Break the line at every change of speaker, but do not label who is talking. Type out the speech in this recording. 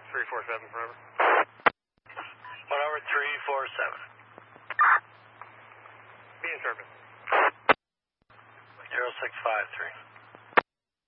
347 forever.
1 over 347.
Be in service.
0653.